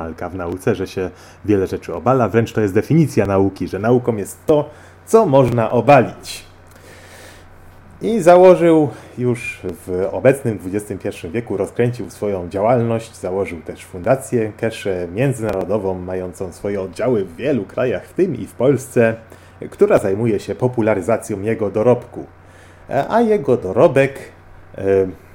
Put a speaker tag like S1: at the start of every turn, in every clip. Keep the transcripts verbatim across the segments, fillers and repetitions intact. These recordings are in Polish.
S1: formalka w nauce, że się wiele rzeczy obala, wręcz to jest definicja nauki, że nauką jest to, co można obalić. I założył już w obecnym dwudziestym pierwszym wieku, rozkręcił swoją działalność, założył też fundację Keshe międzynarodową, mającą swoje oddziały w wielu krajach, w tym i w Polsce, która zajmuje się popularyzacją jego dorobku. A jego dorobek e,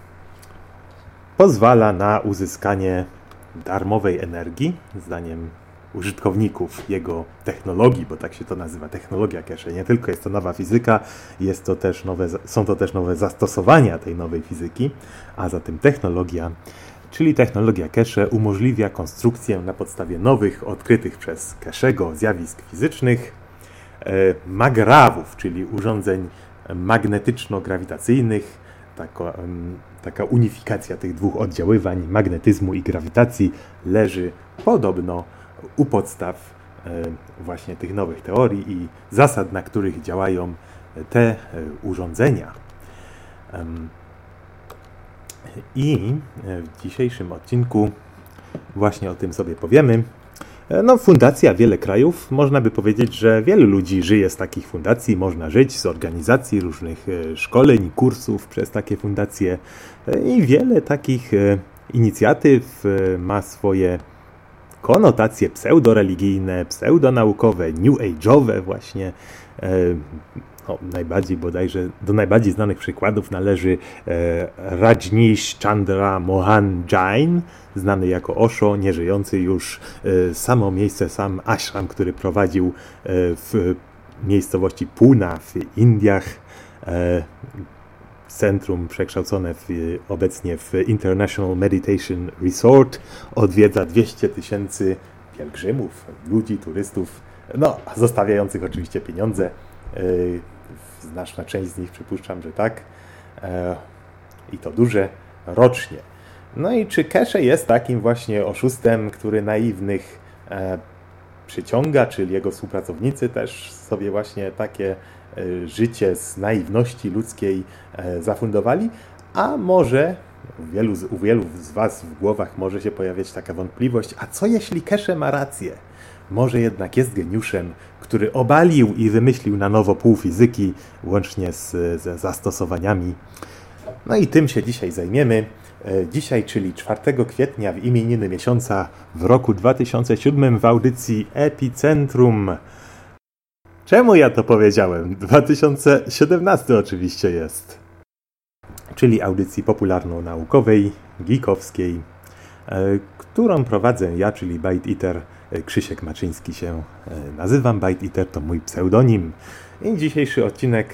S1: pozwala na uzyskanie darmowej energii, zdaniem użytkowników jego technologii, bo tak się to nazywa, technologia Keshe. Nie tylko jest to nowa fizyka, jest to też nowe, są to też nowe zastosowania tej nowej fizyki, a zatem technologia, czyli technologia Keshe umożliwia konstrukcję na podstawie nowych, odkrytych przez Keshego zjawisk fizycznych e, magrawów, czyli urządzeń magnetyczno-grawitacyjnych. Taka, taka unifikacja tych dwóch oddziaływań, magnetyzmu i grawitacji, leży podobno u podstaw właśnie tych nowych teorii i zasad, na których działają te urządzenia. I w dzisiejszym odcinku właśnie o tym sobie powiemy. No, fundacja, wiele krajów. Można by powiedzieć, że wielu ludzi żyje z takich fundacji. Można żyć z organizacji różnych szkoleń, kursów przez takie fundacje. I wiele takich inicjatyw ma swoje konotacje pseudoreligijne, pseudonaukowe, new age'owe właśnie. No, najbardziej bodajże, do najbardziej znanych przykładów należy e, Rajneesh Chandra Mohan Jain, znany jako Osho, nieżyjący już, e, samo miejsce, sam ashram, który prowadził e, w miejscowości Pune w Indiach, e, centrum przekształcone w, obecnie w International Meditation Resort, odwiedza dwieście tysięcy pielgrzymów, ludzi, turystów, no, zostawiających oczywiście pieniądze. E, Znaczna część z nich, przypuszczam, że tak. E, I to duże rocznie. No i czy Keshe jest takim właśnie oszustem, który naiwnych e, przyciąga, czyli jego współpracownicy też sobie właśnie takie e, życie z naiwności ludzkiej e, zafundowali? A może u wielu, z, u wielu z was w głowach może się pojawiać taka wątpliwość, a co jeśli Keshe ma rację? Może jednak jest geniuszem, który obalił i wymyślił na nowo pół fizyki, łącznie z, ze zastosowaniami. No i tym się dzisiaj zajmiemy. Dzisiaj, czyli czwartego kwietnia w imieniny miesiąca w roku dwa tysiące siódmym w audycji Epicentrum. Czemu ja to powiedziałem? dwa tysiące siedemnasty oczywiście jest. Czyli audycji popularno-naukowej, geekowskiej, którą prowadzę ja, czyli Byte Eater. Krzysiek Maczyński się nazywam, Byte Eater to mój pseudonim. I dzisiejszy odcinek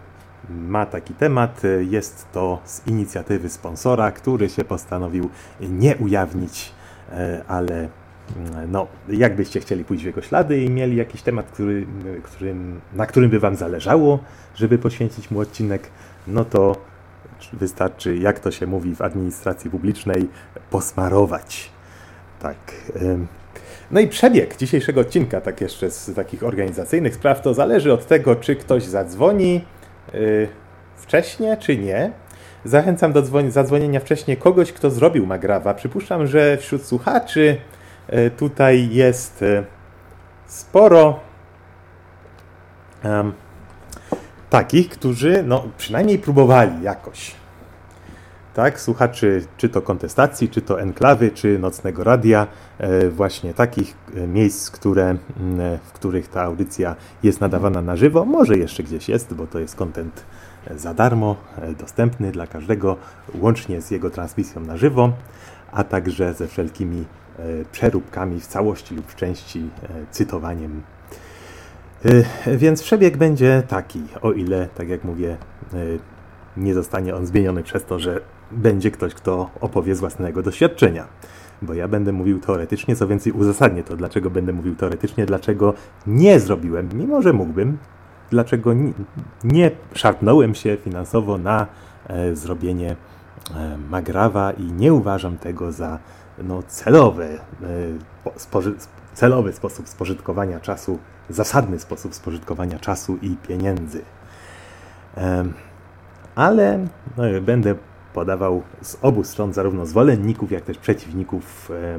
S1: ma taki temat, jest to z inicjatywy sponsora, który się postanowił nie ujawnić, ale no, jakbyście chcieli pójść w jego ślady i mieli jakiś temat, który, którym, na którym by wam zależało, żeby poświęcić mu odcinek, no to wystarczy, jak to się mówi w administracji publicznej, posmarować. Tak. No i przebieg dzisiejszego odcinka, tak jeszcze z takich organizacyjnych spraw, to zależy od tego, czy ktoś zadzwoni yy, wcześniej, czy nie. Zachęcam do dzwoni- zadzwonienia wcześniej kogoś, kto zrobił magrawa. Przypuszczam, że wśród słuchaczy yy, tutaj jest yy, sporo yy, takich, którzy no, przynajmniej próbowali jakoś. Tak, słuchaczy czy to kontestacji, czy to enklawy, czy nocnego radia, właśnie takich miejsc, które, w których ta audycja jest nadawana na żywo. Może jeszcze gdzieś jest, bo to jest content za darmo, dostępny dla każdego, łącznie z jego transmisją na żywo, a także ze wszelkimi przeróbkami w całości lub w części cytowaniem. Więc przebieg będzie taki, o ile, tak jak mówię, nie zostanie on zmieniony przez to, że będzie ktoś, kto opowie z własnego doświadczenia. Bo ja będę mówił teoretycznie, co więcej uzasadnię to, dlaczego będę mówił teoretycznie, dlaczego nie zrobiłem, mimo że mógłbym, dlaczego nie, nie szarpnąłem się finansowo na e, zrobienie e, magrawa i nie uważam tego za no, celowe, e, spoży, celowy sposób spożytkowania czasu, zasadny sposób spożytkowania czasu i pieniędzy. E, ale no, będę podawał z obu stron, zarówno zwolenników, jak też przeciwników e,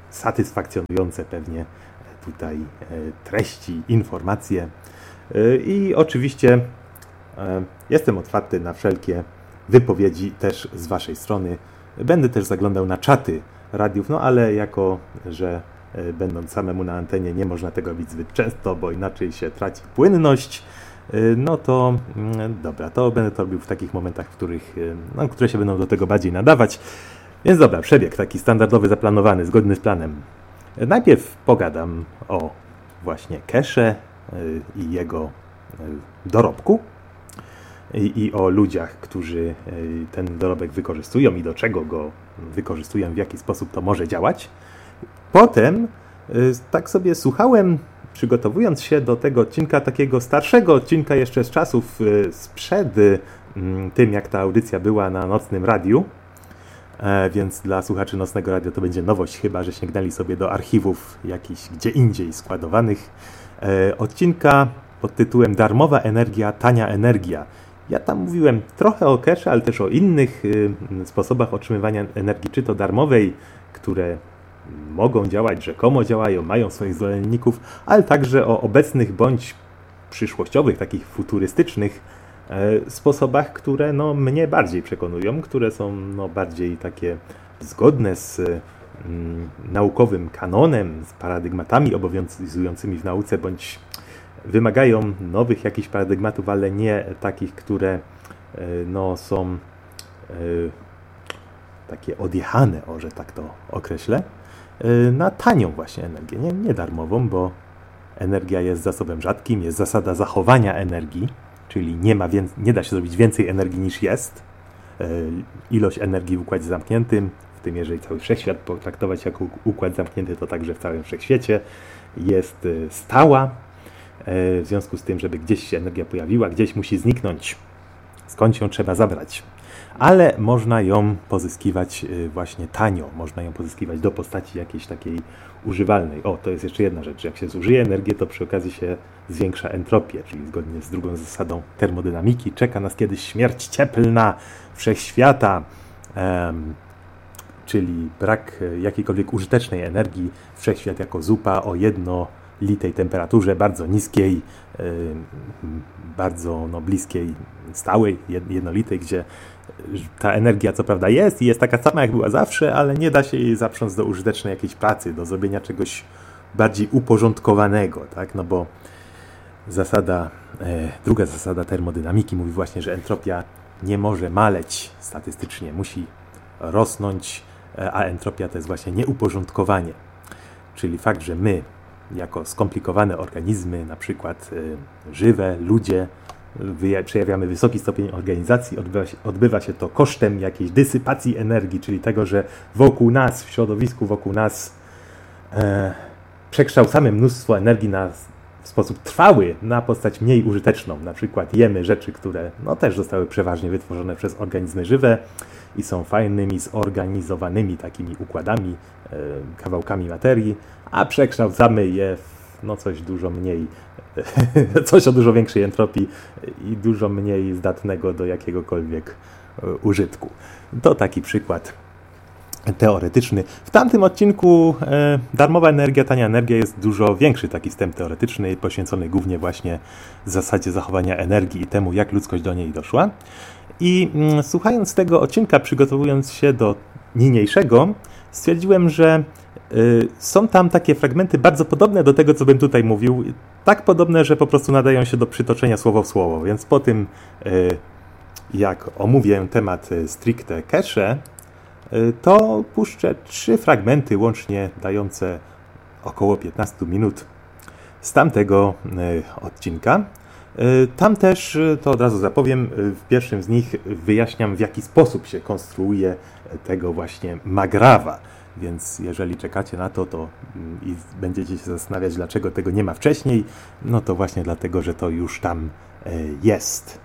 S1: satysfakcjonujące pewnie tutaj treści, informacje. I oczywiście jestem otwarty na wszelkie wypowiedzi też z Waszej strony. Będę też zaglądał na czaty radiów, no ale jako, że będąc samemu na antenie nie można tego robić zbyt często, bo inaczej się traci płynność, no to dobra, to będę to robił w takich momentach, w których, no, które się będą do tego bardziej nadawać. Więc dobra, przebieg taki standardowy, zaplanowany, zgodny z planem. Najpierw pogadam o właśnie Keshe i jego dorobku i, i o ludziach, którzy ten dorobek wykorzystują i do czego go wykorzystują, w jaki sposób to może działać. Potem tak sobie słuchałem, przygotowując się do tego odcinka, takiego starszego odcinka jeszcze z czasów sprzed tym, jak ta audycja była na Nocnym Radiu. Więc dla słuchaczy Nocnego Radia to będzie nowość, chyba że sięgnęli sobie do archiwów jakichś gdzie indziej składowanych. Odcinka pod tytułem Darmowa energia, tania energia. Ja tam mówiłem trochę o Keshe, ale też o innych sposobach otrzymywania energii, czy to darmowej, które mogą działać, rzekomo działają, mają swoich zwolenników, ale także o obecnych bądź przyszłościowych, takich futurystycznych e, sposobach, które no, mnie bardziej przekonują, które są no, bardziej takie zgodne z mm, naukowym kanonem, z paradygmatami obowiązującymi w nauce, bądź wymagają nowych jakichś paradygmatów, ale nie takich, które e, no, są e, takie odjechane, o, że tak to określę, na tanią właśnie energię, nie, nie darmową, bo energia jest zasobem rzadkim, jest zasada zachowania energii, czyli nie, ma wię- nie da się zrobić więcej energii niż jest. Ilość energii w układzie zamkniętym, w tym jeżeli cały wszechświat potraktować jako układ zamknięty, to także w całym wszechświecie jest stała. W związku z tym, żeby gdzieś się energia pojawiła, gdzieś musi zniknąć, skąd ją trzeba zabrać. Ale można ją pozyskiwać właśnie tanio, można ją pozyskiwać do postaci jakiejś takiej używalnej. O, to jest jeszcze jedna rzecz, jak się zużyje energię, to przy okazji się zwiększa entropię, czyli zgodnie z drugą zasadą termodynamiki czeka nas kiedyś śmierć cieplna wszechświata, um, czyli brak jakiejkolwiek użytecznej energii, wszechświat jako zupa o jednolitej temperaturze, bardzo niskiej, bardzo no, bliskiej, stałej, jednolitej, gdzie ta energia co prawda jest i jest taka sama jak była zawsze, ale nie da się jej zaprząc do użytecznej jakiejś pracy, do zrobienia czegoś bardziej uporządkowanego, tak? No bo zasada, e, druga zasada termodynamiki mówi właśnie, że entropia nie może maleć statystycznie, musi rosnąć, a entropia to jest właśnie nieuporządkowanie. Czyli fakt, że my jako skomplikowane organizmy, na przykład e, żywe, ludzie, przejawiamy wysoki stopień organizacji, odbywa się, odbywa się to kosztem jakiejś dysypacji energii, czyli tego, że wokół nas, w środowisku wokół nas e, przekształcamy mnóstwo energii na, w sposób trwały na postać mniej użyteczną. Na przykład jemy rzeczy, które no, też zostały przeważnie wytworzone przez organizmy żywe i są fajnymi, zorganizowanymi takimi układami, e, kawałkami materii, a przekształcamy je w no, coś dużo mniej, coś o dużo większej entropii i dużo mniej zdatnego do jakiegokolwiek użytku. To taki przykład teoretyczny. W tamtym odcinku e, darmowa energia, tania energia jest dużo większy taki wstęp teoretyczny, poświęcony głównie właśnie zasadzie zachowania energii i temu, jak ludzkość do niej doszła. I mm, słuchając tego odcinka, przygotowując się do niniejszego, stwierdziłem, że y, są tam takie fragmenty bardzo podobne do tego, co bym tutaj mówił. Tak podobne, że po prostu nadają się do przytoczenia słowo w słowo. Więc po tym, y, jak omówię temat stricte Keshe, y, to puszczę trzy fragmenty łącznie dające około piętnaście minut z tamtego y, odcinka. Tam też, to od razu zapowiem, w pierwszym z nich wyjaśniam, w jaki sposób się konstruuje tego właśnie Magrawa. Więc jeżeli czekacie na to, to i będziecie się zastanawiać, dlaczego tego nie ma wcześniej, no to właśnie dlatego, że to już tam jest.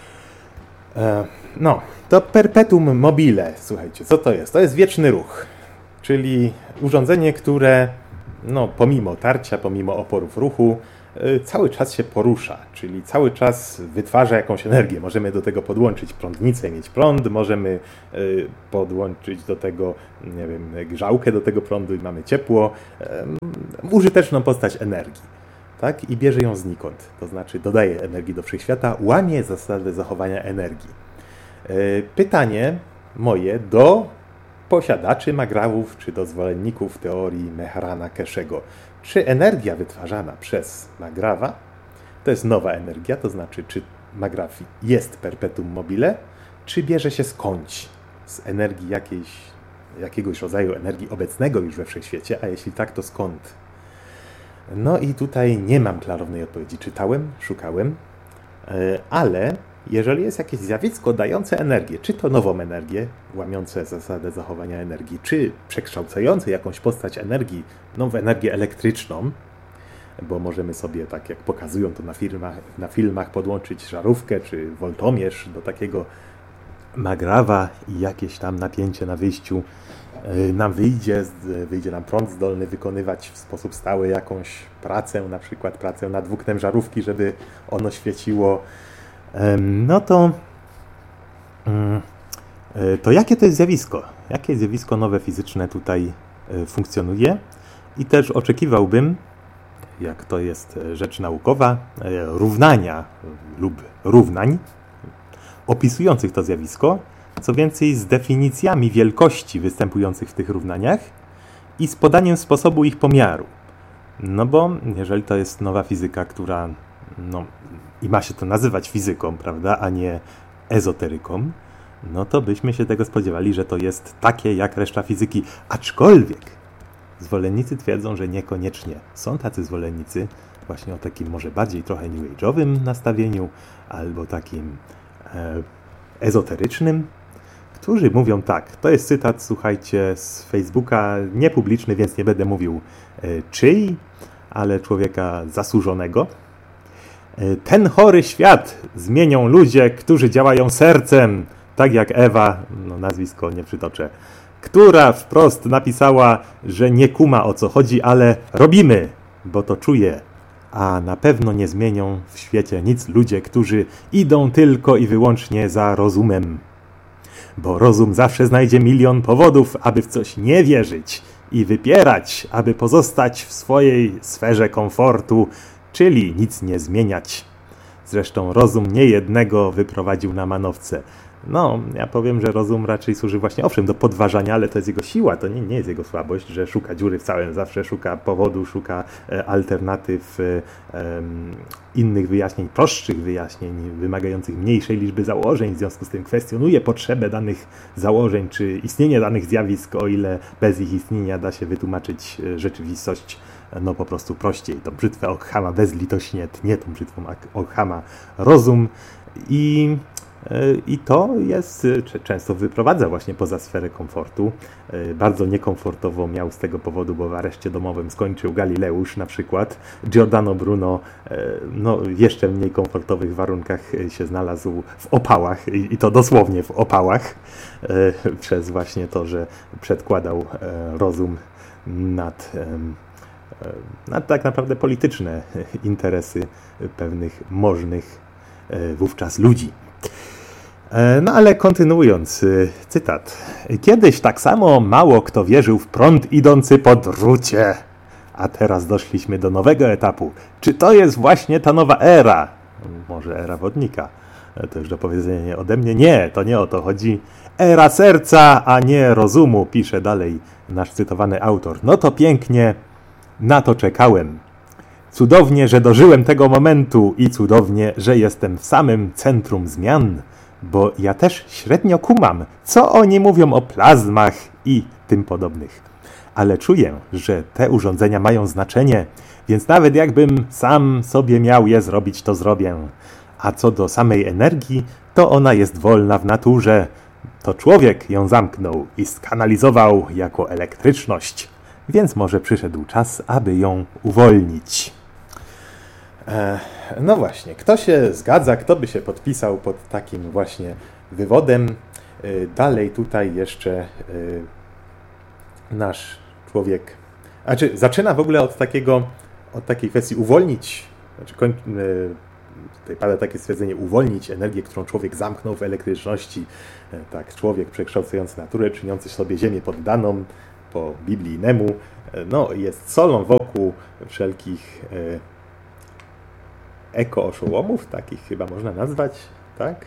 S1: No, to perpetuum mobile, słuchajcie, co to jest? To jest wieczny ruch, czyli urządzenie, które no, pomimo tarcia, pomimo oporów ruchu, cały czas się porusza, czyli cały czas wytwarza jakąś energię. Możemy do tego podłączyć prądnicę i mieć prąd, możemy podłączyć do tego, nie wiem, grzałkę do tego prądu i mamy ciepło. Użyteczną postać energii, tak? I bierze ją znikąd, to znaczy dodaje energii do wszechświata, łamie zasadę zachowania energii. Pytanie moje do posiadaczy magrawów czy do zwolenników teorii Mehrana Keszego. Czy energia wytwarzana przez magrawa to jest nowa energia, to znaczy czy magraw jest perpetuum mobile, czy bierze się skądś, z energii jakiejś, jakiegoś rodzaju energii obecnego już we wszechświecie, a jeśli tak, to skąd? No i tutaj nie mam klarownej odpowiedzi. Czytałem, szukałem, ale jeżeli jest jakieś zjawisko dające energię, czy to nową energię, łamiące zasadę zachowania energii, czy przekształcające jakąś postać energii no, w energię elektryczną, bo możemy sobie, tak jak pokazują to na, firmach, na filmach, podłączyć żarówkę czy woltomierz do takiego magrawa i jakieś tam napięcie na wyjściu nam wyjdzie, wyjdzie nam prąd zdolny wykonywać w sposób stały jakąś pracę, na przykład pracę nad włóknem żarówki, żeby ono świeciło. No to, to jakie to jest zjawisko? Jakie zjawisko nowe fizyczne tutaj funkcjonuje? I też oczekiwałbym, jak to jest rzecz naukowa, równania lub równań opisujących to zjawisko, co więcej z definicjami wielkości występujących w tych równaniach i z podaniem sposobu ich pomiaru. No bo jeżeli to jest nowa fizyka, która no, i ma się to nazywać fizyką, prawda, a nie ezoteryką, no to byśmy się tego spodziewali, że to jest takie jak reszta fizyki. Aczkolwiek zwolennicy twierdzą, że niekoniecznie. Są tacy zwolennicy właśnie o takim może bardziej trochę new age'owym nastawieniu albo takim e, ezoterycznym, którzy mówią tak. To jest cytat, słuchajcie, z Facebooka, niepubliczny, więc nie będę mówił e, czyj, ale człowieka zasłużonego. Ten chory świat zmienią ludzie, którzy działają sercem, tak jak Ewa, no nazwisko nie przytoczę, która wprost napisała, że nie kuma o co chodzi, ale robimy, bo to czuje. A na pewno nie zmienią w świecie nic ludzie, którzy idą tylko i wyłącznie za rozumem. Bo rozum zawsze znajdzie milion powodów, aby w coś nie wierzyć i wypierać, aby pozostać w swojej sferze komfortu, czyli nic nie zmieniać. Zresztą rozum niejednego wyprowadził na manowce. No, ja powiem, że rozum raczej służy właśnie, owszem, do podważania, ale to jest jego siła, to nie, nie jest jego słabość, że szuka dziury w całym, zawsze szuka powodu, szuka e, alternatyw, e, e, innych wyjaśnień, prostszych wyjaśnień, wymagających mniejszej liczby założeń, w związku z tym kwestionuje potrzebę danych założeń, czy istnienie danych zjawisk, o ile bez ich istnienia da się wytłumaczyć rzeczywistość no po prostu prościej. Tą brzytwę Ockhama bezlitośnie tnie tą brzytwą Ockhama rozum i I to jest, często wyprowadza właśnie poza sferę komfortu. Bardzo niekomfortowo miał z tego powodu, bo w areszcie domowym skończył Galileusz na przykład. Giordano Bruno no, w jeszcze mniej komfortowych warunkach się znalazł w opałach i to dosłownie w opałach przez właśnie to, że przedkładał rozum nad, nad tak naprawdę polityczne interesy pewnych możnych wówczas ludzi. No ale kontynuując, cytat. Kiedyś tak samo mało kto wierzył w prąd idący po drucie, a teraz doszliśmy do nowego etapu. Czy to jest właśnie ta nowa era? Może era wodnika. To już do powiedzenia ode mnie. Nie, to nie o to chodzi. Era serca, a nie rozumu, pisze dalej nasz cytowany autor. No to pięknie, na to czekałem. Cudownie, że dożyłem tego momentu i cudownie, że jestem w samym centrum zmian, bo ja też średnio kumam, co oni mówią o plazmach i tym podobnych. Ale czuję, że te urządzenia mają znaczenie, więc nawet jakbym sam sobie miał je zrobić, to zrobię. A co do samej energii, to ona jest wolna w naturze. To człowiek ją zamknął i skanalizował jako elektryczność, więc może przyszedł czas, aby ją uwolnić. No właśnie, kto się zgadza, kto by się podpisał pod takim właśnie wywodem? Dalej tutaj jeszcze nasz człowiek, znaczy zaczyna w ogóle od takiego, od takiej kwestii uwolnić znaczy koń, tutaj pada takie stwierdzenie, uwolnić energię, którą człowiek zamknął w elektryczności. Tak, człowiek przekształcający naturę, czyniący sobie ziemię poddaną po biblijnemu, no jest solą wokół wszelkich eko-oszołomów, takich chyba można nazwać, tak?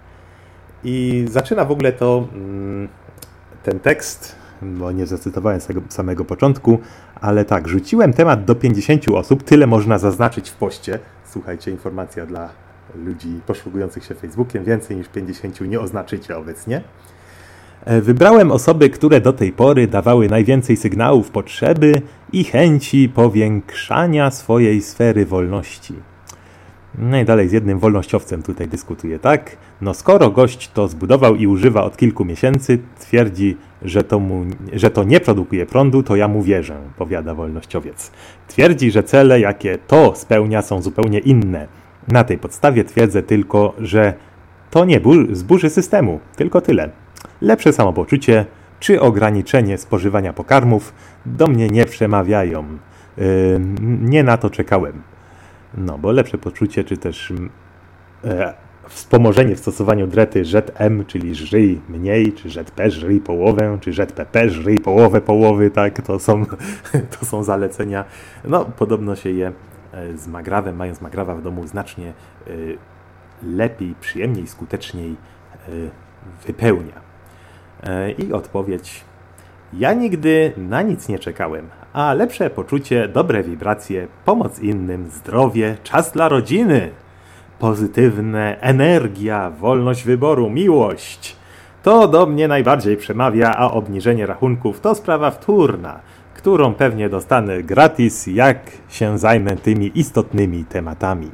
S1: I zaczyna w ogóle to ten tekst, bo nie zacytowałem z tego samego początku, ale tak, rzuciłem temat do pięćdziesięciu osób, tyle można zaznaczyć w poście. Słuchajcie, informacja dla ludzi posługujących się Facebookiem, więcej niż pięćdziesięciu nie oznaczycie obecnie. Wybrałem osoby, które do tej pory dawały najwięcej sygnałów potrzeby i chęci powiększania swojej sfery wolności. No i dalej z jednym wolnościowcem tutaj dyskutuję, tak? No skoro gość to zbudował i używa od kilku miesięcy, twierdzi, że to, mu, że to nie produkuje prądu, to ja mu wierzę, powiada wolnościowiec. Twierdzi, że cele, jakie to spełnia, są zupełnie inne. Na tej podstawie twierdzę tylko, że to nie zburzy systemu, tylko tyle. Lepsze samopoczucie czy ograniczenie spożywania pokarmów do mnie nie przemawiają. Yy, nie na to czekałem. No, bo lepsze poczucie, czy też e, wspomożenie w stosowaniu drety Z M, czyli żryj mniej, czy Z P żryj połowę, czy Z P P żryj połowę połowy, tak, to są, to są zalecenia. No, podobno się je z magrawem, mając magrawa w domu, znacznie e, lepiej, przyjemniej, skuteczniej e, wypełnia. E, I odpowiedź: ja nigdy na nic nie czekałem, a lepsze poczucie, dobre wibracje, pomoc innym, zdrowie, czas dla rodziny, pozytywne, energia, wolność wyboru, miłość. To do mnie najbardziej przemawia, a obniżenie rachunków to sprawa wtórna, którą pewnie dostanę gratis, jak się zajmę tymi istotnymi tematami.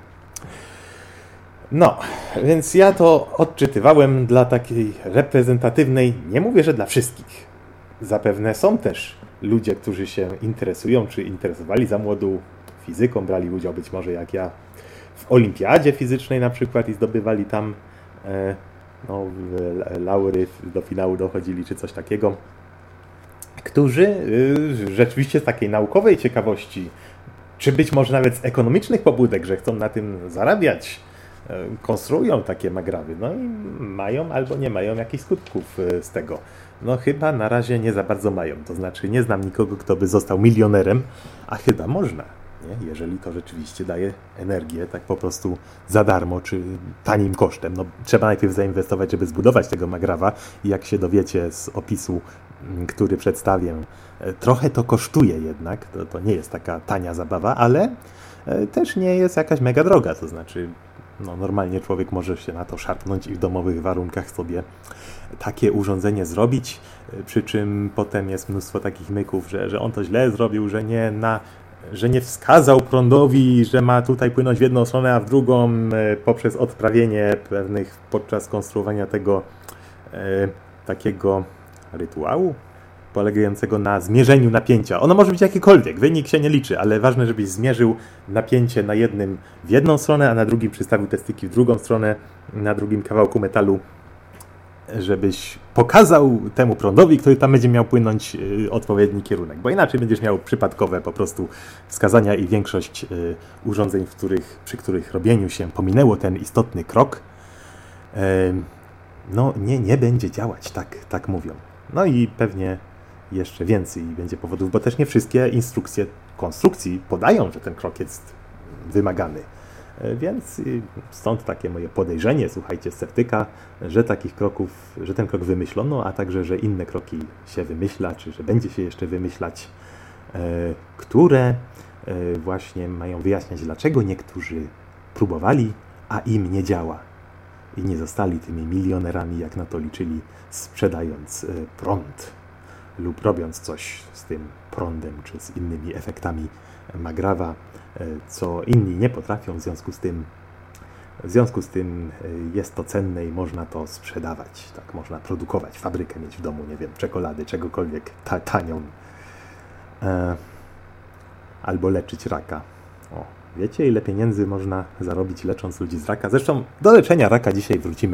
S1: No, więc ja to odczytywałem dla takiej reprezentatywnej, nie mówię, że dla wszystkich. Zapewne są też ludzie, którzy się interesują, czy interesowali za młodu fizyką, brali udział być może jak ja w olimpiadzie fizycznej na przykład i zdobywali tam e, no, laury, do finału dochodzili, czy coś takiego, którzy y, rzeczywiście z takiej naukowej ciekawości, czy być może nawet z ekonomicznych pobudek, że chcą na tym zarabiać, y, konstruują takie magrawy, no i mają albo nie mają jakichś skutków y, z tego. No chyba na razie nie za bardzo mają, to znaczy nie znam nikogo, kto by został milionerem, a chyba można, nie? Jeżeli to rzeczywiście daje energię tak po prostu za darmo, czy tanim kosztem. No, trzeba najpierw zainwestować, żeby zbudować tego magrawa i jak się dowiecie z opisu, który przedstawię, trochę to kosztuje jednak, to, to nie jest taka tania zabawa, ale też nie jest jakaś mega droga, to znaczy no, normalnie człowiek może się na to szarpnąć i w domowych warunkach sobie takie urządzenie zrobić, przy czym potem jest mnóstwo takich myków, że, że on to źle zrobił, że nie, na, że nie wskazał prądowi, że ma tutaj płynąć w jedną stronę, a w drugą poprzez odprawienie pewnych podczas konstruowania tego e, takiego rytuału polegającego na zmierzeniu napięcia. Ono może być jakiekolwiek, wynik się nie liczy, ale ważne, żebyś zmierzył napięcie na jednym w jedną stronę, a na drugim przystawił te styki w drugą stronę, na drugim kawałku metalu, żebyś pokazał temu prądowi, który tam będzie miał płynąć, yy, odpowiedni kierunek, bo inaczej będziesz miał przypadkowe po prostu wskazania i większość yy, urządzeń, w których, przy których robieniu się pominęło ten istotny krok, yy, no nie, nie będzie działać, tak, tak mówią. No i pewnie jeszcze więcej będzie powodów, bo też nie wszystkie instrukcje konstrukcji podają, że ten krok jest wymagany. Więc stąd takie moje podejrzenie, słuchajcie, sceptyka, że takich kroków, że ten krok wymyślono, a także, że inne kroki się wymyśla, czy że będzie się jeszcze wymyślać, które właśnie mają wyjaśniać, dlaczego niektórzy próbowali, a im nie działa. I nie zostali tymi milionerami, jak na to liczyli, sprzedając prąd lub robiąc coś z tym prądem, czy z innymi efektami magrawa, co inni nie potrafią, w związku z tym w związku z tym jest to cenne i można to sprzedawać, tak, można produkować, fabrykę mieć w domu, nie wiem, czekolady, czegokolwiek ta, tanią, e, albo leczyć raka. O, wiecie, ile pieniędzy można zarobić, lecząc ludzi z raka? Zresztą do leczenia raka dzisiaj wrócimy.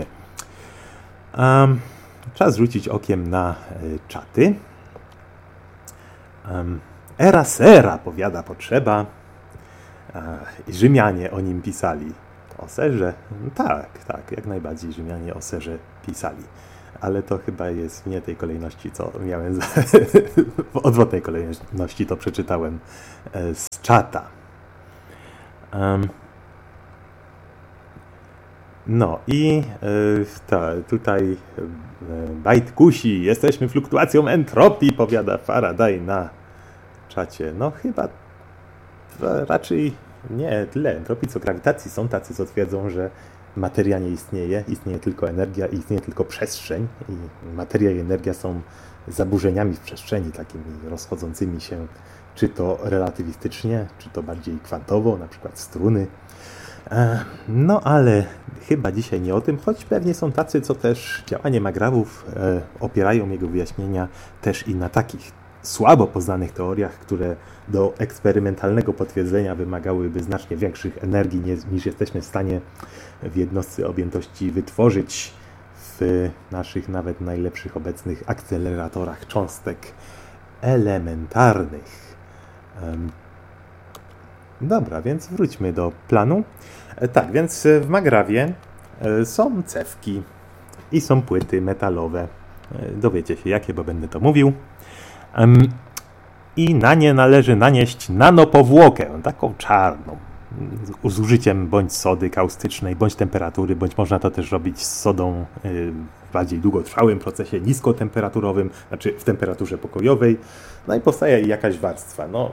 S1: Um, czas rzucić okiem na y, czaty. Um, Era sera, powiada potrzeba. I Rzymianie o nim pisali. O serze? No tak, tak, jak najbardziej Rzymianie o serze pisali. Ale to chyba jest w nie tej kolejności, co miałem. Za... w odwrotnej kolejności to przeczytałem z czata. Um. No i y, ta, tutaj y, bajt kusi, jesteśmy fluktuacją entropii, powiada Faraday na czacie. No chyba raczej nie tyle entropii, co grawitacji. Są tacy, co twierdzą, że materia nie istnieje, istnieje tylko energia i istnieje tylko przestrzeń. I materia i energia są zaburzeniami w przestrzeni, takimi rozchodzącymi się, czy to relatywistycznie, czy to bardziej kwantowo, na przykład struny. No ale chyba dzisiaj nie o tym, choć pewnie są tacy, co też działanie magrawów e, opierają jego wyjaśnienia też i na takich słabo poznanych teoriach, które do eksperymentalnego potwierdzenia wymagałyby znacznie większych energii nie, niż jesteśmy w stanie w jednostce objętości wytworzyć w naszych nawet najlepszych obecnych akceleratorach cząstek elementarnych. Um, Dobra, więc wróćmy do planu. E, tak, więc w magrawie e, są cewki i są płyty metalowe. E, dowiecie się jakie, bo będę to mówił. Um, I na nie należy nanieść nanopowłokę, taką czarną, z, z użyciem bądź sody kaustycznej, bądź temperatury, bądź można to też robić z sodą e, w bardziej długotrwałym procesie, niskotemperaturowym, znaczy w temperaturze pokojowej. No i powstaje jakaś warstwa. No,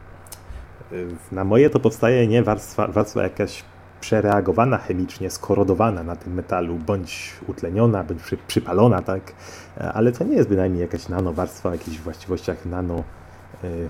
S1: na moje to powstaje nie warstwa, warstwa jakaś przereagowana chemicznie, skorodowana na tym metalu, bądź utleniona, bądź przy, przypalona, tak? Ale to nie jest bynajmniej jakaś nanowarstwa o jakichś właściwościach nano, y,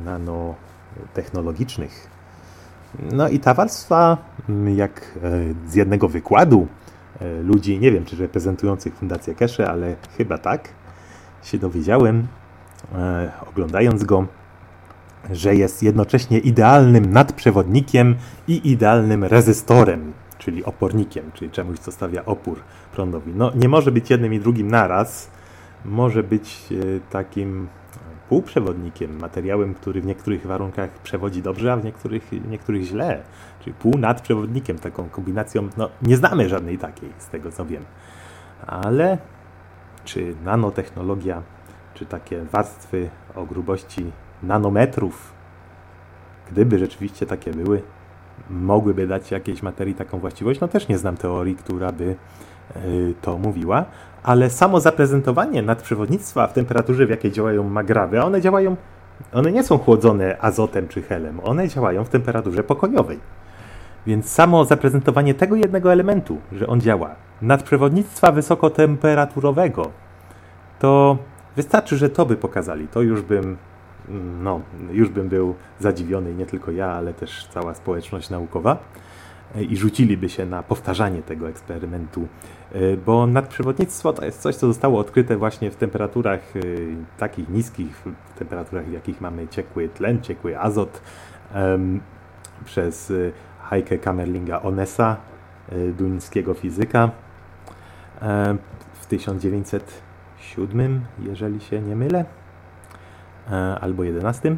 S1: nanotechnologicznych. No i ta warstwa, jak z jednego wykładu ludzi, nie wiem czy reprezentujących Fundację Keshe, ale chyba tak, się dowiedziałem, oglądając go, że jest jednocześnie idealnym nadprzewodnikiem i idealnym rezystorem, czyli opornikiem, czyli czemuś, co stawia opór prądowi. No, nie może być jednym i drugim naraz. Może być takim półprzewodnikiem, materiałem, który w niektórych warunkach przewodzi dobrze, a w niektórych, niektórych źle. Czyli półnadprzewodnikiem, taką kombinacją. No, nie znamy żadnej takiej, z tego co wiem. Ale czy nanotechnologia, czy takie warstwy o grubości nanometrów, gdyby rzeczywiście takie były, mogłyby dać jakiejś materii taką właściwość? No też nie znam teorii, która by yy, to mówiła, ale samo zaprezentowanie nadprzewodnictwa w temperaturze, w jakiej działają magrawy, a one działają, one nie są chłodzone azotem czy helem, one działają w temperaturze pokojowej. Więc samo zaprezentowanie tego jednego elementu, że on działa, nadprzewodnictwa wysokotemperaturowego, to wystarczy, że to by pokazali, to już bym No, już bym był zadziwiony i nie tylko ja, ale też cała społeczność naukowa i rzuciliby się na powtarzanie tego eksperymentu, bo nadprzewodnictwo to jest coś, co zostało odkryte właśnie w temperaturach takich niskich, w temperaturach, w jakich mamy ciekły tlen, ciekły azot, um, przez Heike Kamerlinga Onesa, duńskiego fizyka, um, w tysiąc dziewięćset siódmym, jeżeli się nie mylę, albo jedenastym.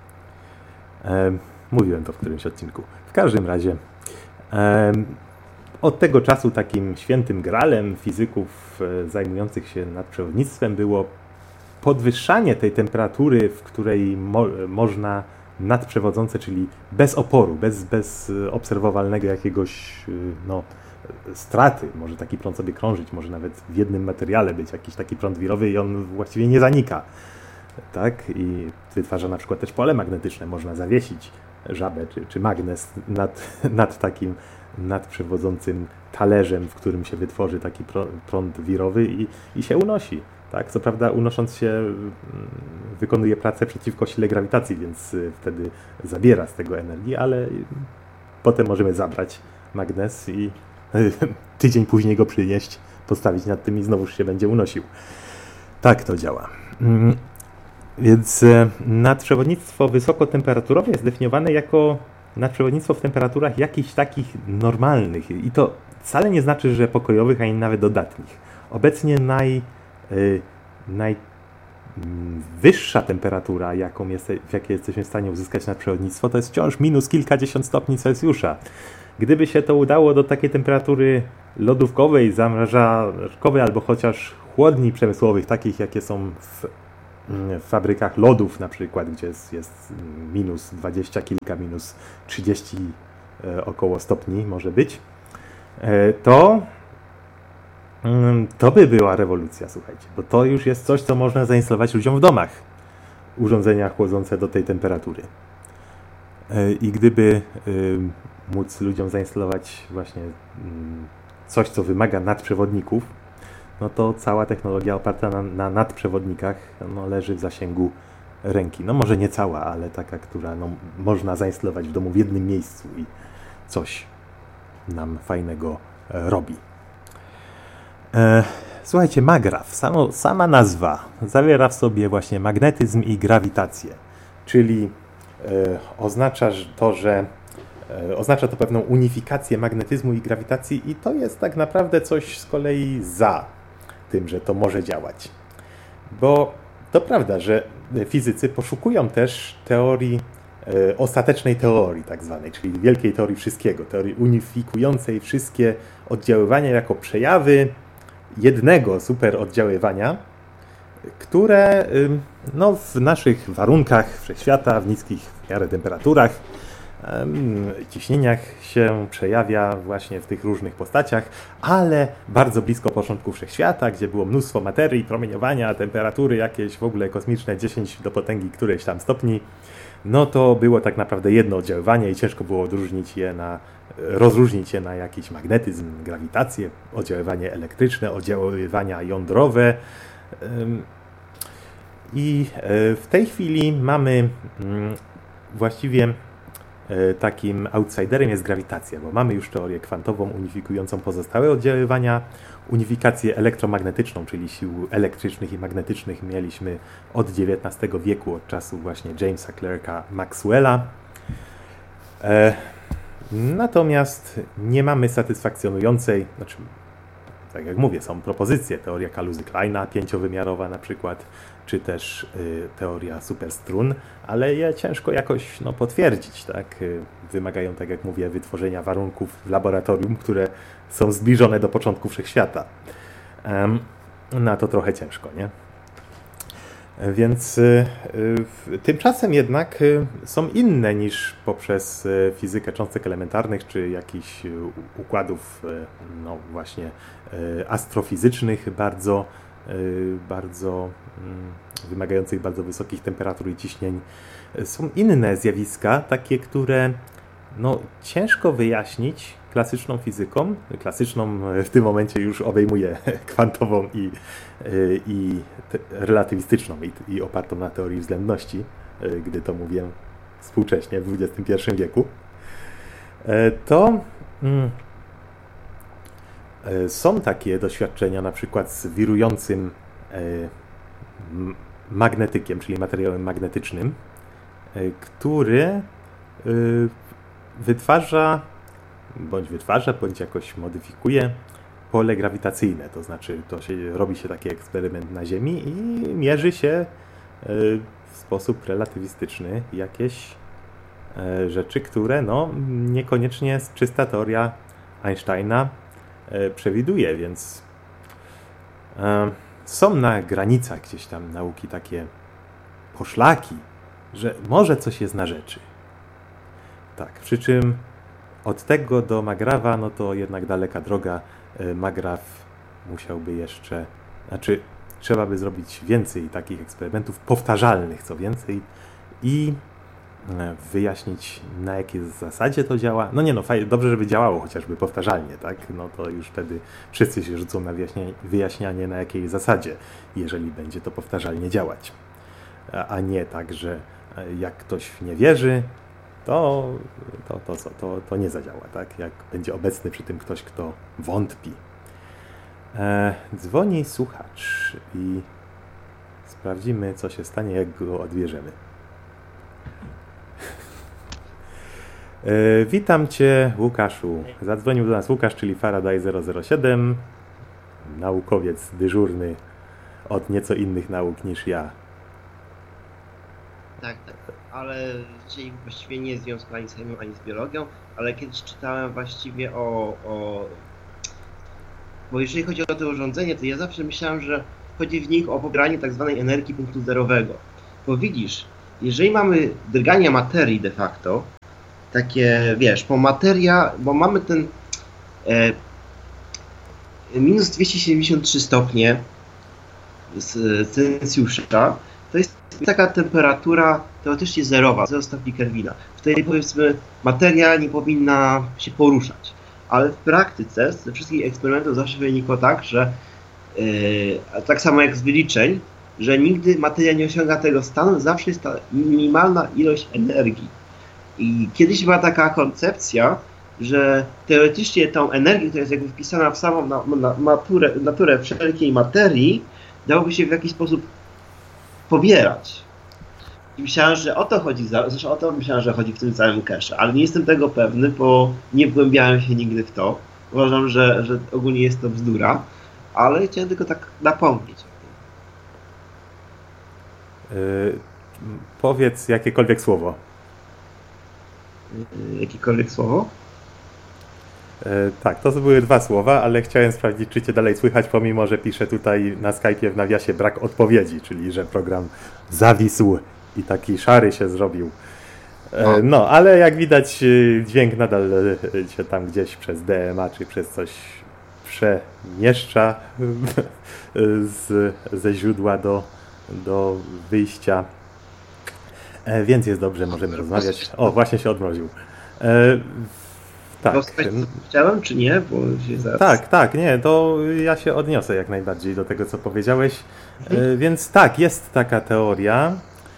S1: E, mówiłem to w którymś odcinku. W każdym razie e, od tego czasu takim świętym gralem fizyków e, zajmujących się nadprzewodnictwem było podwyższanie tej temperatury, w której mo można nadprzewodzące, czyli bez oporu, bez, bez obserwowalnego jakiegoś no, straty. Może taki prąd sobie krążyć, może nawet w jednym materiale być jakiś taki prąd wirowy i on właściwie nie zanika. Tak? I wytwarza na przykład też pole magnetyczne. Można zawiesić żabę czy, czy magnes nad, nad takim nadprzewodzącym talerzem, w którym się wytworzy taki prąd wirowy i, i się unosi. Tak? Co prawda unosząc się wykonuje pracę przeciwko sile grawitacji, więc wtedy zabiera z tego energii, ale potem możemy zabrać magnes i tydzień później go przynieść, postawić nad tym i znowuż się będzie unosił. Tak to działa. Więc nadprzewodnictwo wysokotemperaturowe jest definiowane jako nadprzewodnictwo w temperaturach jakichś takich normalnych. I to wcale nie znaczy, że pokojowych, ani nawet dodatnich. Obecnie naj, y, wyższa temperatura, jaką jest, w jakiej jesteśmy w stanie uzyskać nadprzewodnictwo, to jest wciąż minus kilkadziesiąt stopni Celsjusza. Gdyby się to udało do takiej temperatury lodówkowej, zamrażarkowej albo chociaż chłodni przemysłowych, takich jakie są w, w fabrykach lodów na przykład, gdzie jest, jest minus dwadzieścia kilka, minus trzydzieści e, około stopni może być, e, to to by była rewolucja, słuchajcie, bo to już jest coś, co można zainstalować ludziom w domach. Urządzenia chłodzące do tej temperatury. I gdyby móc ludziom zainstalować właśnie coś, co wymaga nadprzewodników, no to cała technologia oparta na, na nadprzewodnikach no, leży w zasięgu ręki. No może nie cała, ale taka, która no, można zainstalować w domu w jednym miejscu i coś nam fajnego robi. E, słuchajcie, magraw, samo, sama nazwa zawiera w sobie właśnie magnetyzm i grawitację, czyli e, oznacza to, że e, oznacza to pewną unifikację magnetyzmu i grawitacji i to jest tak naprawdę coś z kolei za tym, że to może działać. Bo to prawda, że fizycy poszukują też teorii, e, ostatecznej teorii tak zwanej, czyli wielkiej teorii wszystkiego, teorii unifikującej wszystkie oddziaływania jako przejawy jednego super oddziaływania, które no, w naszych warunkach wszechświata, w niskich w miarę temperaturach, ciśnieniach się przejawia właśnie w tych różnych postaciach, ale bardzo blisko początku wszechświata, gdzie było mnóstwo materii, promieniowania, temperatury jakieś w ogóle kosmiczne, dziesięć do potęgi którejś tam stopni, no to było tak naprawdę jedno oddziaływanie i ciężko było odróżnić je na, rozróżnić je na jakiś magnetyzm, grawitację, oddziaływanie elektryczne, oddziaływania jądrowe. I w tej chwili mamy właściwie takim outsiderem jest grawitacja, bo mamy już teorię kwantową unifikującą pozostałe oddziaływania, unifikację elektromagnetyczną, czyli sił elektrycznych i magnetycznych mieliśmy od dziewiętnastego wieku, od czasu właśnie Jamesa Clerka Maxwella. E, natomiast nie mamy satysfakcjonującej, znaczy, tak jak mówię, są propozycje, teoria Kaluzy-Kleina pięciowymiarowa na przykład, czy też y, teoria superstrun, ale je ciężko jakoś no, potwierdzić, tak? Y, wymagają, tak jak mówię, wytworzenia warunków w laboratorium, które są zbliżone do początku wszechświata. Um, no to trochę ciężko, nie? Więc y, y, tymczasem jednak y, są inne niż poprzez y, fizykę cząstek elementarnych, czy jakichś y, układów y, no właśnie y, astrofizycznych, bardzo bardzo wymagających bardzo wysokich temperatur i ciśnień. Są inne zjawiska, takie, które no, ciężko wyjaśnić klasyczną fizyką. Klasyczną w tym momencie już obejmuje kwantową i, i relatywistyczną i, i opartą na teorii względności, gdy to mówię współcześnie w dwudziestym pierwszym wieku. To mm, są takie doświadczenia na przykład z wirującym magnetykiem, czyli materiałem magnetycznym, który wytwarza, bądź wytwarza, bądź jakoś modyfikuje pole grawitacyjne. To znaczy, to się, robi się taki eksperyment na Ziemi i mierzy się w sposób relatywistyczny jakieś rzeczy, które no, niekoniecznie czysta teoria Einsteina przewiduje, więc e, są na granicach gdzieś tam nauki takie poszlaki, że może coś jest na rzeczy. Tak, przy czym od tego do Magrawa, no to jednak daleka droga. E, Magraw musiałby jeszcze, znaczy trzeba by zrobić więcej takich eksperymentów powtarzalnych, co więcej, i wyjaśnić, na jakiej zasadzie to działa. No nie no, fajnie, dobrze, żeby działało chociażby powtarzalnie, tak? No to już wtedy wszyscy się rzucą na wyjaśnianie, wyjaśnianie na jakiej zasadzie, jeżeli będzie to powtarzalnie działać. A, a nie tak, że jak ktoś nie wierzy, to, to, to, to, to, to nie zadziała, tak? Jak będzie obecny przy tym ktoś, kto wątpi. E, dzwoni słuchacz i sprawdzimy, co się stanie, jak go odbierzemy. E, witam Cię, Łukaszu. Zadzwonił do nas Łukasz, czyli Faraday zero zero siedem, naukowiec dyżurny od nieco innych nauk niż ja.
S2: Tak, tak, ale czyli właściwie nie w związku ani z chemią, ani z biologią, ale kiedyś czytałem właściwie o, o... Bo jeżeli chodzi o to urządzenie, to ja zawsze myślałem, że chodzi w nich o pobranie tak zwanej energii punktu zerowego. Bo widzisz, jeżeli mamy drgania materii de facto, takie, wiesz, bo materia, bo mamy ten e, minus dwieście siedemdziesiąt trzy stopnie z Celsjusza, to jest taka temperatura teoretycznie zerowa, zero stopni Kelwina. Wtedy powiedzmy materia nie powinna się poruszać. Ale w praktyce ze wszystkich eksperymentów zawsze wynikło tak, że yy, tak samo jak z wyliczeń, że nigdy materia nie osiąga tego stanu, zawsze jest ta minimalna ilość energii. I kiedyś była taka koncepcja, że teoretycznie tą energię, która jest jakby wpisana w samą na, na, naturę, naturę wszelkiej materii, dałoby się w jakiś sposób pobierać. I myślałem, że o to chodzi, zresztą o to myślałem, że chodzi w tym całym cache, ale nie jestem tego pewny, bo nie wgłębiałem się nigdy w to. Uważam, że, że ogólnie jest to bzdura, ale chciałem tylko tak napomnieć o
S1: tym. Yy, powiedz jakiekolwiek słowo.
S2: Yy, jakiekolwiek słowo?
S1: Yy, tak, to były dwa słowa, ale chciałem sprawdzić, czy cię dalej słychać, pomimo że piszę tutaj na Skype'ie w nawiasie brak odpowiedzi, czyli że program zawisł i taki szary się zrobił. No. no, ale jak widać dźwięk nadal się tam gdzieś przez D M A czy przez coś przemieszcza z, ze źródła do, do wyjścia. E, więc jest dobrze, możemy rozmawiać. O, właśnie się odmroził. E, tak.
S2: Chciałem, czy nie? Bo się zaraz...
S1: Tak, tak, nie, to ja się odniosę jak najbardziej do tego, co powiedziałeś. E, więc tak, jest taka teoria,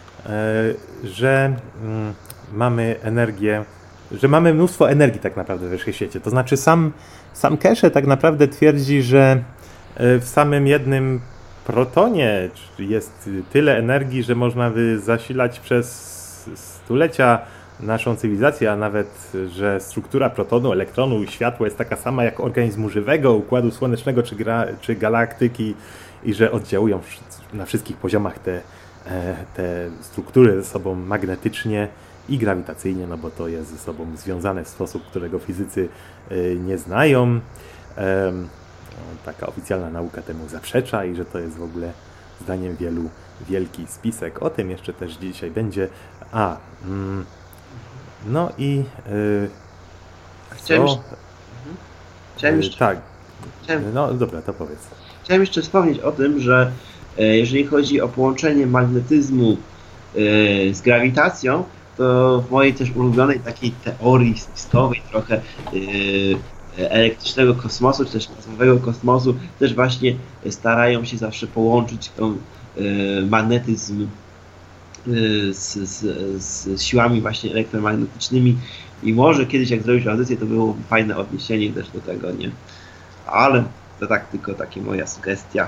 S1: że mamy energię, że mamy mnóstwo energii tak naprawdę we wszechświecie. To znaczy sam, sam cache tak naprawdę twierdzi, że w samym jednym protonie jest tyle energii, że można by zasilać przez stulecia naszą cywilizację, a nawet, że struktura protonu, elektronu i światła jest taka sama jak organizmu żywego, układu słonecznego czy, gra, czy galaktyki i że oddziałują na wszystkich poziomach te te struktury ze sobą magnetycznie i grawitacyjnie, no bo to jest ze sobą związane w sposób, którego fizycy nie znają. Taka oficjalna nauka temu zaprzecza i że to jest w ogóle zdaniem wielu wielki spisek. O tym jeszcze też dzisiaj będzie. A, mm, no i yy,
S2: Chciałem jeszcze... Chciałem jeszcze...
S1: Tak,
S2: Chciałem...
S1: no dobra, to powiedz.
S2: Chciałem jeszcze wspomnieć o tym, że jeżeli chodzi o połączenie magnetyzmu yy, z grawitacją, to w mojej też ulubionej takiej teorii spiskowej trochę yy, elektrycznego kosmosu, czy też plazmowego kosmosu, też właśnie starają się zawsze połączyć ten yy, magnetyzm yy, z, z, z siłami właśnie elektromagnetycznymi i może kiedyś jak zrobić audycję, to było fajne odniesienie też do tego, nie? Ale to tak tylko taka moja sugestia.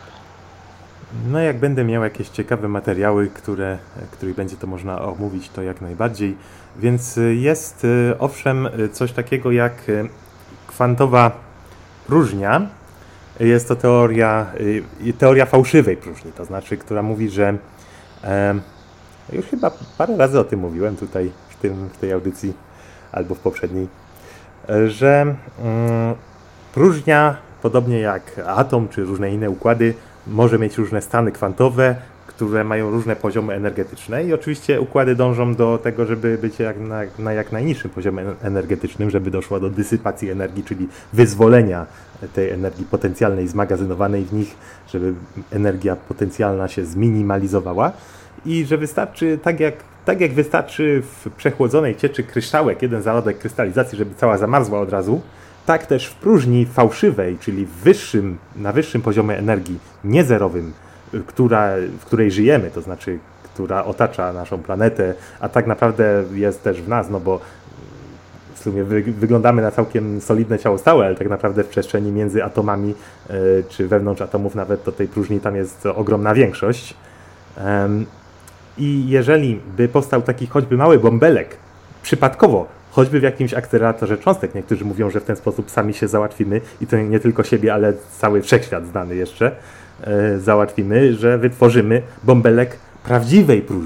S1: No jak będę miał jakieś ciekawe materiały, które, których będzie to można omówić, to jak najbardziej. Więc jest owszem coś takiego jak kwantowa próżnia. Jest to teoria, teoria fałszywej próżni, to znaczy, która mówi, że e, już chyba parę razy o tym mówiłem tutaj w, tym, w tej audycji albo w poprzedniej, że mm, próżnia, podobnie jak atom czy różne inne układy, może mieć różne stany kwantowe, które mają różne poziomy energetyczne i oczywiście układy dążą do tego, żeby być jak na, na jak najniższym poziomie energetycznym, żeby doszło do dysypacji energii, czyli wyzwolenia tej energii potencjalnej zmagazynowanej w nich, żeby energia potencjalna się zminimalizowała i że wystarczy, tak jak, tak jak wystarczy w przechłodzonej cieczy kryształek, jeden zarodek krystalizacji, żeby cała zamarzła od razu, tak też w próżni fałszywej, czyli w wyższym, na wyższym poziomie energii, niezerowym, która, w której żyjemy, to znaczy, która otacza naszą planetę, a tak naprawdę jest też w nas, no bo w sumie wy, wyglądamy na całkiem solidne ciało stałe, ale tak naprawdę w przestrzeni między atomami, y, czy wewnątrz atomów nawet do tej próżni tam jest ogromna większość. Um, I jeżeli by powstał taki choćby mały bąbelek, przypadkowo, choćby w jakimś akceleratorze cząstek. Niektórzy mówią, że w ten sposób sami się załatwimy i to nie tylko siebie, ale cały wszechświat znany jeszcze e, załatwimy, że wytworzymy bąbelek prawdziwej próżni.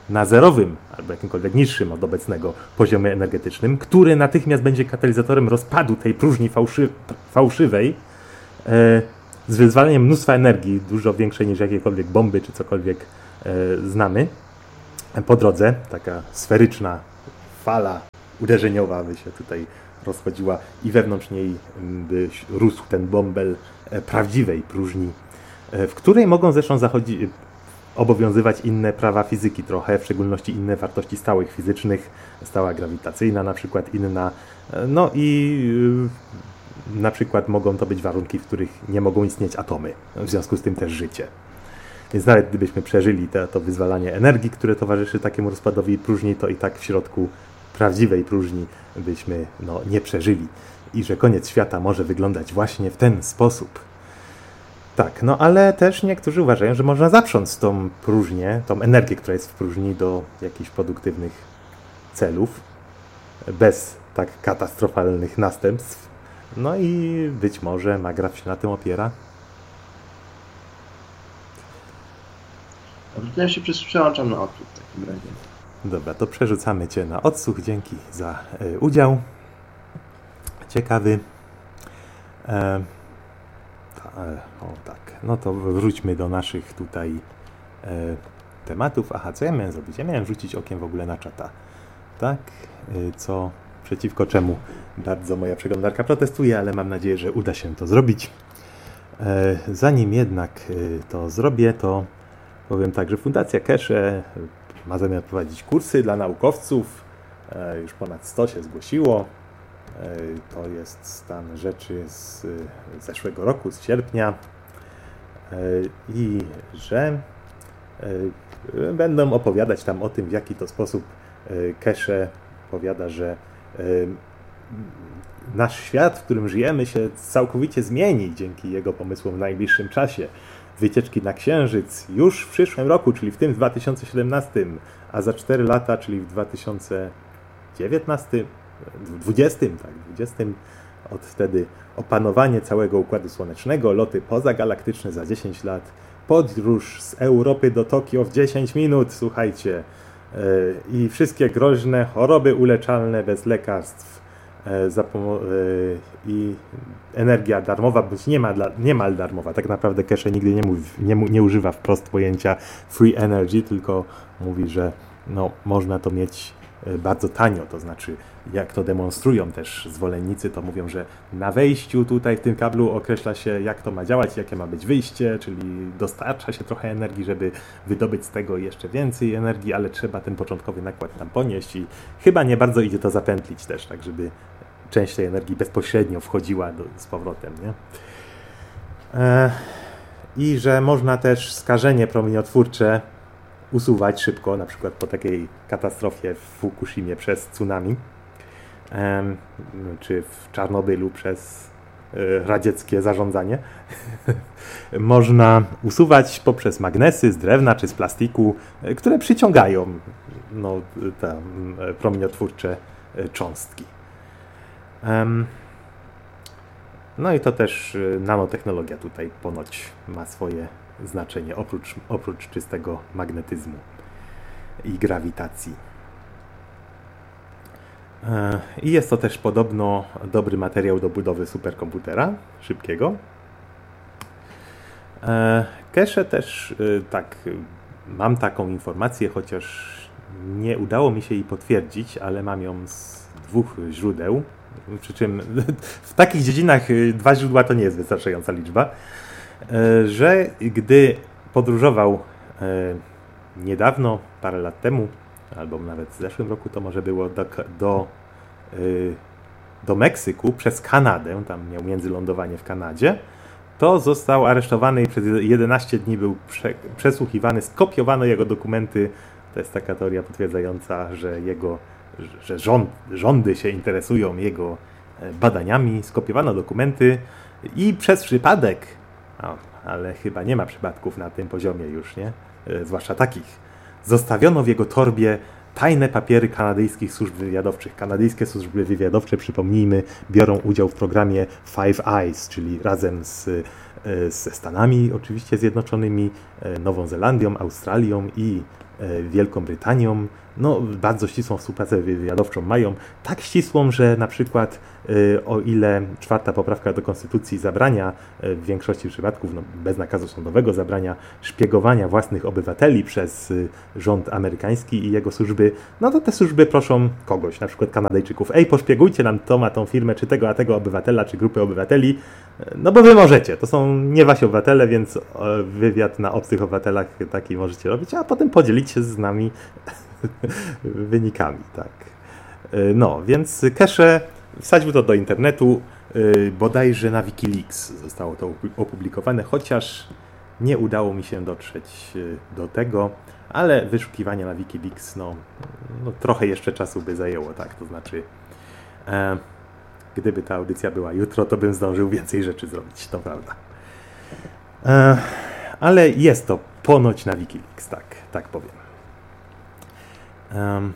S1: na zerowym albo jakimkolwiek niższym od obecnego poziomie energetycznym, który natychmiast będzie katalizatorem rozpadu tej próżni fałszy, fałszywej e, z wyzwaleniem mnóstwa energii, dużo większej niż jakiekolwiek bomby czy cokolwiek e, znamy. Po drodze taka sferyczna fala uderzeniowa by się tutaj rozchodziła i wewnątrz niej by rósł ten bąbel e, prawdziwej próżni, e, w której mogą zresztą zachodzić, obowiązywać inne prawa fizyki trochę, w szczególności inne wartości stałych fizycznych, stała grawitacyjna na przykład, inna, no i yy, na przykład mogą to być warunki, w których nie mogą istnieć atomy, w związku z tym też życie. Więc nawet gdybyśmy przeżyli te, to wyzwalanie energii, które towarzyszy takiemu rozpadowi próżni, to i tak w środku prawdziwej próżni byśmy no, nie przeżyli. I że koniec świata może wyglądać właśnie w ten sposób. Tak, no ale też niektórzy uważają, że można zaprząc tą próżnię, tą energię, która jest w próżni, do jakichś produktywnych celów, bez tak katastrofalnych następstw. No i być może Magraf się na tym opiera.
S2: Dobrze, to ja się przełączam na odsłuch w takim razie.
S1: Dobra, to przerzucamy Cię na odsłuch. Dzięki za y, udział. Ciekawy. E, O tak, no to wróćmy do naszych tutaj e, tematów. Aha, co ja miałem zrobić? Ja miałem rzucić okiem w ogóle na czata. Tak, e, co przeciwko czemu bardzo moja przeglądarka protestuje, ale mam nadzieję, że uda się to zrobić. E, zanim jednak e, to zrobię, to powiem tak, że Fundacja Keshe ma zamiar prowadzić kursy dla naukowców. E, już ponad sto się zgłosiło. To jest stan rzeczy z zeszłego roku, z sierpnia, i że będą opowiadać tam o tym, w jaki to sposób Keshe powiada, że nasz świat, w którym żyjemy, się całkowicie zmieni dzięki jego pomysłom w najbliższym czasie. Wycieczki na Księżyc już w przyszłym roku, czyli w tym dwa tysiące siedemnastym, a za cztery lata, czyli w dwa tysiące dziewiętnastym, dwudziestym, tak, dwudziestym, od wtedy opanowanie całego Układu Słonecznego, loty pozagalaktyczne za dziesięć lat, podróż z Europy do Tokio w dziesięć minut, słuchajcie, yy, i wszystkie groźne choroby uleczalne bez lekarstw, yy, za pomo- yy, i energia darmowa, bądź niemal, niemal darmowa. Tak naprawdę Keshe nigdy nie, mówi, nie, nie używa wprost pojęcia free energy, tylko mówi, że no, można to mieć bardzo tanio, to znaczy jak to demonstrują też zwolennicy, to mówią, że na wejściu tutaj w tym kablu określa się, jak to ma działać, jakie ma być wyjście, czyli dostarcza się trochę energii, żeby wydobyć z tego jeszcze więcej energii, ale trzeba ten początkowy nakład tam ponieść i chyba nie bardzo idzie to zapętlić też, tak żeby część tej energii bezpośrednio wchodziła do, z powrotem, nie? E, I że można też skażenie promieniotwórcze usuwać szybko, na przykład po takiej katastrofie w Fukushimie przez tsunami, em, czy w Czarnobylu przez e, radzieckie zarządzanie. Można usuwać poprzez magnesy z drewna czy z plastiku, e, które przyciągają no, te e, promieniotwórcze e, cząstki. Em, no i to też e, nanotechnologia tutaj ponoć ma swoje znaczenie, oprócz, oprócz czystego magnetyzmu i grawitacji. I jest to też podobno dobry materiał do budowy superkomputera szybkiego. Keshe też, tak, mam taką informację, chociaż nie udało mi się jej potwierdzić, ale mam ją z dwóch źródeł, przy czym w takich dziedzinach dwa źródła to nie jest wystarczająca liczba, że gdy podróżował niedawno, parę lat temu, albo nawet w zeszłym roku to może było, do, do, do Meksyku przez Kanadę, tam miał międzylądowanie w Kanadzie, to został aresztowany i przez jedenaście dni był prze, przesłuchiwany, skopiowano jego dokumenty. To jest taka teoria potwierdzająca, że jego, że rząd, rządy się interesują jego badaniami, skopiowano dokumenty i przez przypadek, no, ale chyba nie ma przypadków na tym poziomie już, nie? E, zwłaszcza takich, zostawiono w jego torbie tajne papiery kanadyjskich służb wywiadowczych. Kanadyjskie służby wywiadowcze, przypomnijmy, biorą udział w programie Five Eyes, czyli razem z, ze Stanami oczywiście Zjednoczonymi, Nową Zelandią, Australią i Wielką Brytanią. No, bardzo ścisłą współpracę wywiadowczą mają. Tak ścisłą, że na przykład o ile czwarta poprawka do Konstytucji zabrania w większości przypadków, no, bez nakazu sądowego zabrania szpiegowania własnych obywateli przez rząd amerykański i jego służby, no to te służby proszą kogoś, na przykład Kanadyjczyków, ej, poszpiegujcie nam to, ma tą firmę, czy tego, a tego obywatela, czy grupę obywateli, no bo wy możecie, to są nie wasi obywatele, więc wywiad na obcych obywatelach taki możecie robić, a potem podzielić się z nami wynikami, tak. No, więc cache wsadził to do internetu, bodajże na Wikileaks zostało to opublikowane, chociaż nie udało mi się dotrzeć do tego, ale wyszukiwanie na Wikileaks, no, no trochę jeszcze czasu by zajęło, tak, to znaczy e, gdyby ta audycja była jutro, to bym zdążył więcej rzeczy zrobić, to prawda. E, ale jest to ponoć na Wikileaks, tak, tak powiem. Um,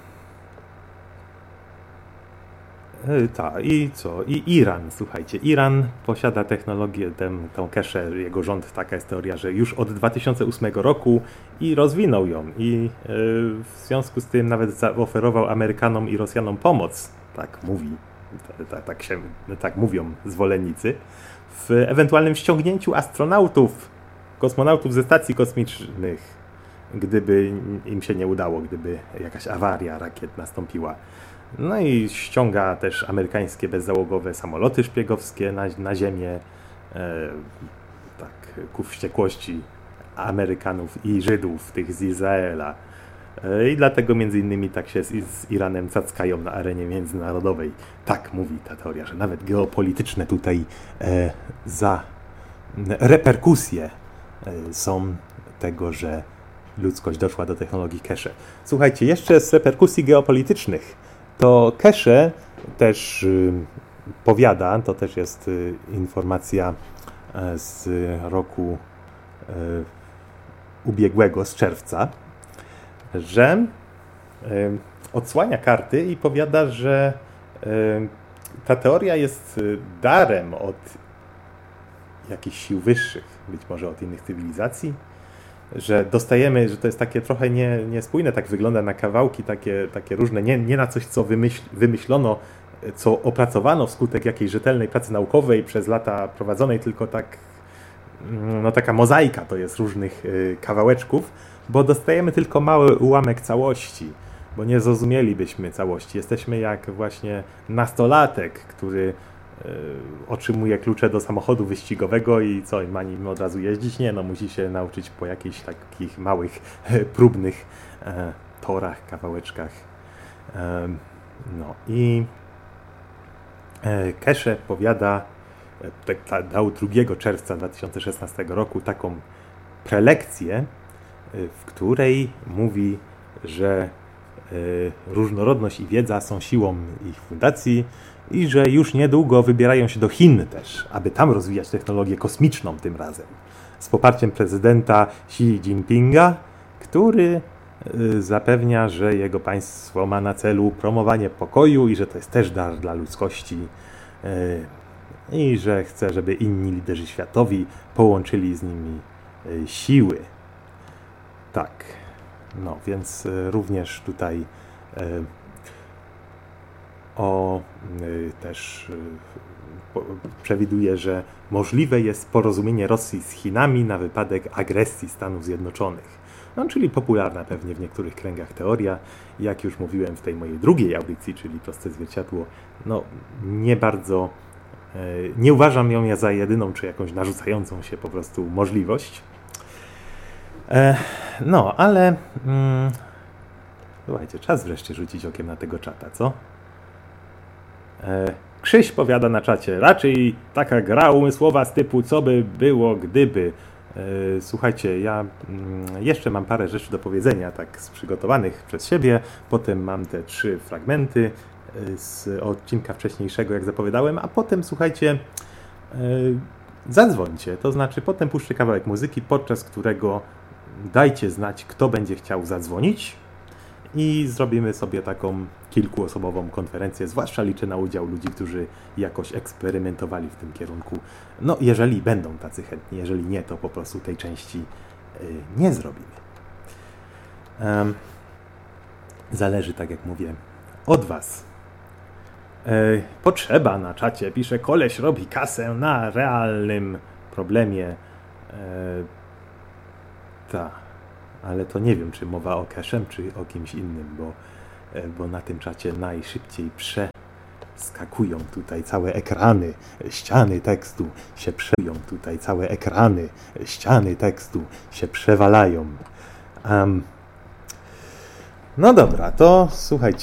S1: Tak, i co? I Iran, słuchajcie, Iran posiada technologię, tę, tą cache, jego rząd, taka jest teoria, że już od dwa tysiące ósmego roku i rozwinął ją i yy, w związku z tym nawet zaoferował Amerykanom i Rosjanom pomoc, tak mówi, tak, tak, się, tak mówią zwolennicy, w ewentualnym ściągnięciu astronautów, kosmonautów ze stacji kosmicznych, gdyby im się nie udało, gdyby jakaś awaria rakiet nastąpiła. No i ściąga też amerykańskie bezzałogowe samoloty szpiegowskie na, na ziemię, e, tak, ku wściekłości Amerykanów i Żydów, tych z Izraela. E, I dlatego między innymi tak się z, z Iranem cackają na arenie międzynarodowej. Tak mówi ta teoria, że nawet geopolityczne tutaj e, za reperkusje e, są tego, że ludzkość doszła do technologii cache. Słuchajcie, jeszcze z reperkusji geopolitycznych. To cache też y, powiada, to też jest y, informacja y, z roku y, ubiegłego, z czerwca, że y, odsłania karty i powiada, że y, ta teoria jest y, darem od jakichś sił wyższych, być może od innych cywilizacji, że dostajemy, że to jest takie trochę nie, niespójne, tak wygląda na kawałki takie, takie różne, nie, nie na coś, co wymyśl, wymyślono, co opracowano wskutek jakiejś rzetelnej pracy naukowej przez lata prowadzonej, tylko tak, no taka mozaika to jest różnych y, kawałeczków, bo dostajemy tylko mały ułamek całości, bo nie zrozumielibyśmy całości. Jesteśmy jak właśnie nastolatek, który otrzymuje klucze do samochodu wyścigowego i co, ma nim od razu jeździć? Nie, no musi się nauczyć po jakichś takich małych, próbnych e, torach, kawałeczkach. E, no i e, cache powiada, e, dał drugiego czerwca dwa tysiące szesnastego roku taką prelekcję, e, w której mówi, że e, różnorodność i wiedza są siłą ich fundacji, i że już niedługo wybierają się do Chin też, aby tam rozwijać technologię kosmiczną tym razem. Z poparciem prezydenta Xi Jinpinga, który zapewnia, że jego państwo ma na celu promowanie pokoju i że to jest też dar dla ludzkości i że chce, żeby inni liderzy światowi połączyli z nimi siły. Tak, no więc również tutaj O, y, też y, po, przewiduje, że możliwe jest porozumienie Rosji z Chinami na wypadek agresji Stanów Zjednoczonych. No, czyli popularna pewnie w niektórych kręgach teoria. Jak już mówiłem w tej mojej drugiej audycji, czyli Proste Zwierciadło, no nie bardzo, y, nie uważam ją ja za jedyną, czy jakąś narzucającą się po prostu możliwość. E, no, ale mm, słuchajcie, czas wreszcie rzucić okiem na tego czata, co? Krzyś powiada na czacie, raczej taka gra umysłowa z typu co by było gdyby. Słuchajcie, ja jeszcze mam parę rzeczy do powiedzenia, tak z przygotowanych przez siebie, potem mam te trzy fragmenty z odcinka wcześniejszego, jak zapowiadałem, a potem, słuchajcie, zadzwońcie, to znaczy potem puszczę kawałek muzyki, podczas którego dajcie znać, kto będzie chciał zadzwonić i zrobimy sobie taką kilkuosobową konferencję, zwłaszcza liczę na udział ludzi, którzy jakoś eksperymentowali w tym kierunku. No, jeżeli będą tacy chętni, jeżeli nie, to po prostu tej części y, nie zrobimy. Um, zależy, tak jak mówię, od was. E, potrzeba na czacie, pisze, koleś robi kasę na realnym problemie. E, tak, ale to nie wiem, czy mowa o Cashem, czy o kimś innym, bo, e, bo na tym czacie najszybciej przeskakują tutaj całe ekrany, ściany tekstu się przeją, tutaj całe ekrany, ściany tekstu się przewalają. Um, no dobra, to słuchajcie.